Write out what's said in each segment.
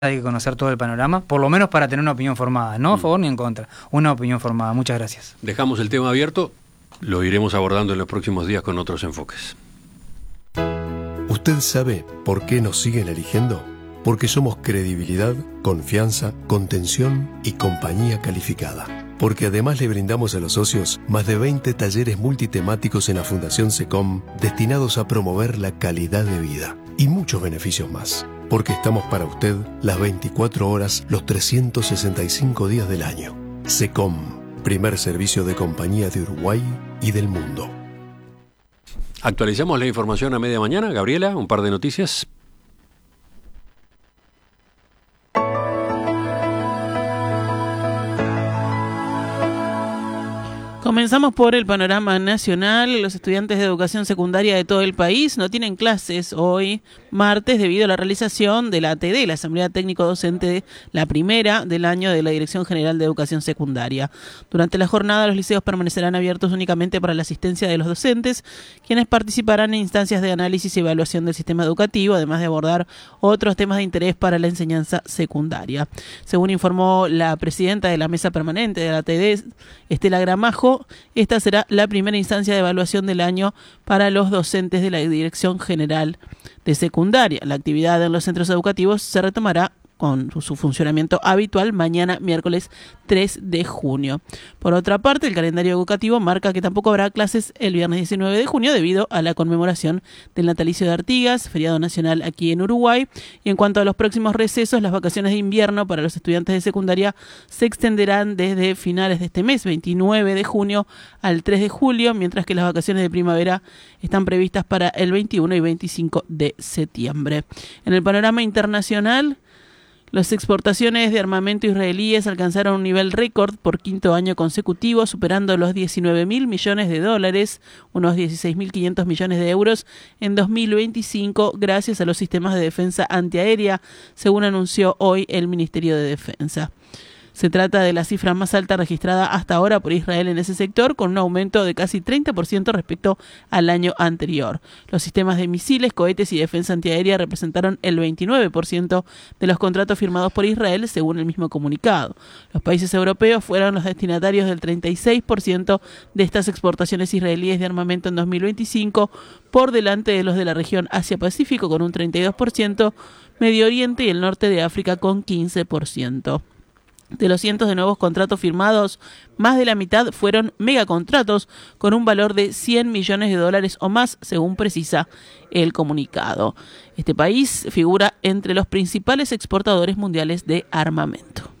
hay que conocer todo el panorama, por lo menos para tener una opinión formada, no a favor ni en contra, una opinión formada. Muchas gracias. Dejamos el tema abierto, lo iremos abordando en los próximos días con otros enfoques. ¿Usted sabe por qué nos siguen eligiendo? Porque somos credibilidad, confianza, contención y compañía calificada. Porque además le brindamos a los socios más de 20 talleres multitemáticos en la Fundación SECOM destinados a promover la calidad de vida y muchos beneficios más. Porque estamos para usted las 24 horas, los 365 días del año. SECOM, primer servicio de compañía de Uruguay y del mundo. Actualizamos la información a media mañana. Gabriela, un par de noticias. Comenzamos por el panorama nacional. Los estudiantes de educación secundaria de todo el país no tienen clases hoy, martes, debido a la realización de la ATD, la Asamblea Técnico Docente, la primera del año de la Dirección General de Educación Secundaria. Durante la jornada, los liceos permanecerán abiertos únicamente para la asistencia de los docentes, quienes participarán en instancias de análisis y evaluación del sistema educativo, además de abordar otros temas de interés para la enseñanza secundaria. Según informó la presidenta de la Mesa Permanente de la ATD, Estela Gramajo, esta será la primera instancia de evaluación del año para los docentes de la Dirección General de Secundaria. La actividad en los centros educativos se retomará con su funcionamiento habitual mañana, miércoles 3 de junio. Por otra parte, el calendario educativo marca que tampoco habrá clases el viernes 19 de junio debido a la conmemoración del natalicio de Artigas, feriado nacional aquí en Uruguay. Y en cuanto a los próximos recesos, las vacaciones de invierno para los estudiantes de secundaria se extenderán desde finales de este mes, 29 de junio al 3 de julio, mientras que las vacaciones de primavera están previstas para el 21 y 25 de septiembre. En el panorama internacional, las exportaciones de armamento israelíes alcanzaron un nivel récord por quinto año consecutivo, superando los 19.000 millones de dólares, unos 16.500 millones de euros, en 2025, gracias a los sistemas de defensa antiaérea, según anunció hoy el Ministerio de Defensa. Se trata de la cifra más alta registrada hasta ahora por Israel en ese sector, con un aumento de casi 30% respecto al año anterior. Los sistemas de misiles, cohetes y defensa antiaérea representaron el 29% de los contratos firmados por Israel, según el mismo comunicado. Los países europeos fueron los destinatarios del 36% de estas exportaciones israelíes de armamento en 2025, por delante de los de la región Asia-Pacífico con un 32%, Medio Oriente y el norte de África con 15%. De los cientos de nuevos contratos firmados, más de la mitad fueron megacontratos con un valor de 100 millones de dólares o más, según precisa el comunicado. Este país figura entre los principales exportadores mundiales de armamento.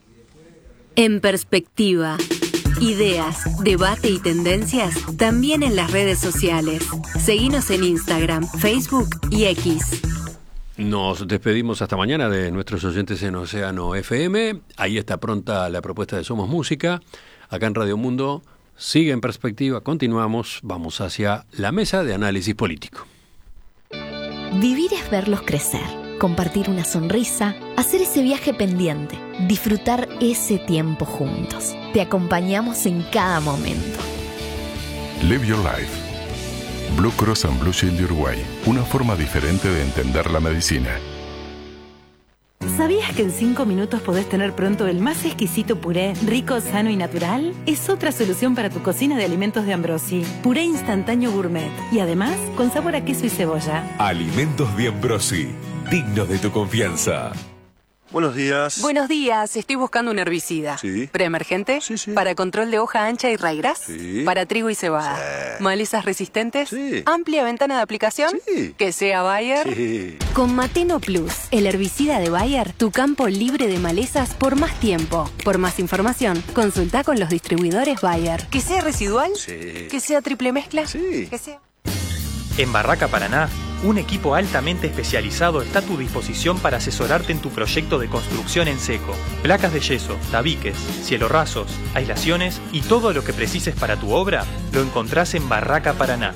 En perspectiva, ideas, debate y tendencias también en las redes sociales. Seguinos en Instagram, Facebook y X. Nos despedimos hasta mañana de nuestros oyentes en Océano FM. Ahí está pronta la propuesta de Somos Música. Acá en Radio Mundo sigue en perspectiva. Continuamos. Vamos hacia la mesa de análisis político. Vivir es verlos crecer, compartir una sonrisa, hacer ese viaje pendiente, disfrutar ese tiempo juntos. Te acompañamos en cada momento. Live your life. Blue Cross and Blue Shield de Uruguay, una forma diferente de entender la medicina. ¿Sabías que en 5 minutos podés tener pronto el más exquisito puré, rico, sano y natural? Es otra solución para tu cocina de alimentos de Ambrosi. Puré instantáneo gourmet y además con sabor a queso y cebolla. Alimentos de Ambrosi, dignos de tu confianza. Buenos días. Buenos días, estoy buscando un herbicida. Sí. ¿Preemergente? Sí. ¿Para control de hoja ancha y raigras? Sí. ¿Para trigo y cebada? Sí. ¿Malezas resistentes? Sí. ¿Amplia ventana de aplicación? Sí. ¿Que sea Bayer? Sí. Con Mateno Plus, el herbicida de Bayer, tu campo libre de malezas por más tiempo. Por más información, consulta con los distribuidores Bayer. ¿Que sea residual? Sí. ¿Que sea triple mezcla? Sí. ¿Que sea? En Barraca Paraná, un equipo altamente especializado está a tu disposición para asesorarte en tu proyecto de construcción en seco. Placas de yeso, tabiques, cielorrasos, aislaciones y todo lo que precises para tu obra lo encontrás en Barraca Paraná.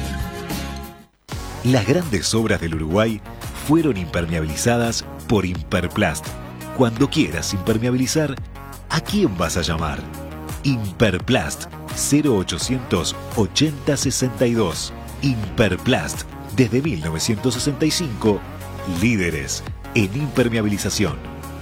Las grandes obras del Uruguay fueron impermeabilizadas por Imperplast. Cuando quieras impermeabilizar, ¿a quién vas a llamar? Imperplast 0800 80 62. Imperplast, desde 1965, líderes en impermeabilización.